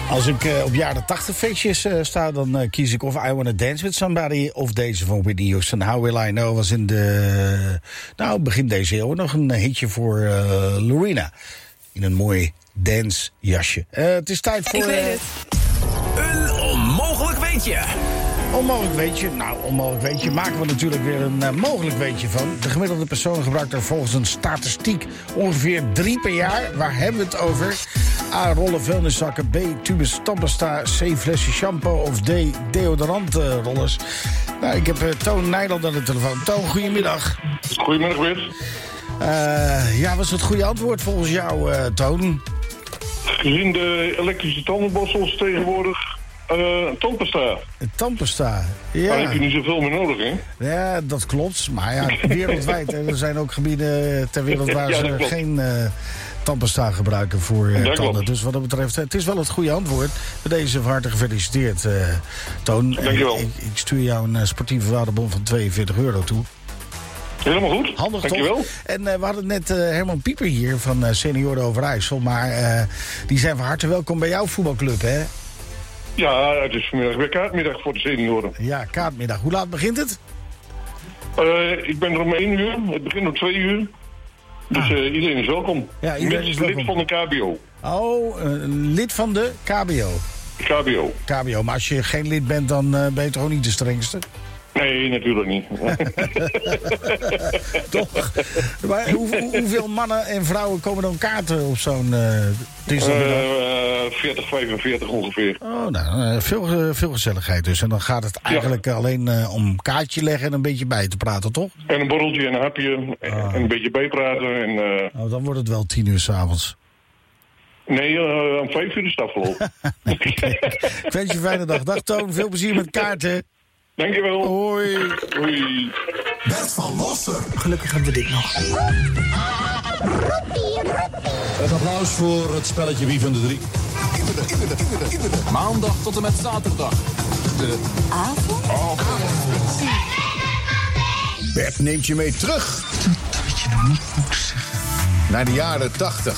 Als ik op jaren 80 feestjes sta, dan kies ik of I Wanna Dance With Somebody of deze van Whitney Houston. How Will I Know was in begin deze eeuw nog een hitje voor Lorena. In een mooi dancejasje. Het is tijd voor... Ik weet het. Een onmogelijk weetje. Onmogelijk weetje. Nou, onmogelijk weetje maken we natuurlijk weer een mogelijk weetje van. De gemiddelde persoon gebruikt er volgens een statistiek ongeveer 3 per jaar. Waar hebben we het over? A. Rollen vuilniszakken. B. Tubes tandpasta. C. Flesje shampoo. Of D. Deodorantrollers. Nou, ik heb Toon Nijland aan de telefoon. Toon, goedemiddag. Goedemiddag, Bert. Was het goede antwoord volgens jou, Toon? Gezien de elektrische tandenborstels tegenwoordig, tandpasta. Tandpasta, ja. Daar heb je niet zoveel meer nodig, hè? Ja, dat klopt. Maar ja, wereldwijd. Er zijn ook gebieden ter wereld waar ze geen tandpasta gebruiken voor tanden. Klopt. Dus wat dat betreft, het is wel het goede antwoord. Bij deze van harte gefeliciteerd, Toon. Dankjewel. Ik stuur jou een sportieve waardebon van €42 toe. Helemaal goed. Handig, dankjewel. Toch? En we hadden net Herman Pieper hier van Senioren Overijssel. Maar die zijn van harte welkom bij jouw voetbalclub, hè? Ja, het is vanmiddag weer kaartmiddag voor de senioren. Ja, kaartmiddag. Hoe laat begint het? Ik ben er om 1 uur. Het begint om 2 uur. Dus iedereen is welkom. Ja, iedereen is welkom. Lid van de KBO. Oh, lid van de KBO. KBO, maar als je geen lid bent, dan ben je toch ook niet de strengste? Nee, natuurlijk niet. Toch? Maar hoeveel mannen en vrouwen komen dan kaarten op zo'n... 40, 45 ongeveer. Oh, nou, veel gezelligheid dus. En dan gaat het eigenlijk alleen om een kaartje leggen en een beetje bij te praten, toch? En een borreltje en een hapje. En een beetje bijpraten. En, dan wordt het wel 10 uur 's avonds. Nee, om 5 uur is het afgelopen. Ik wens je een fijne dag. Dag Toon, veel plezier met kaarten. Dankjewel. Hoi. Hoi. Bert van Losser. Gelukkig hebben we dit nog. Het applaus voor het spelletje Wie van de Drie. Maandag tot en met zaterdag. De Avond? Bert neemt je mee terug. Naar de jaren 80.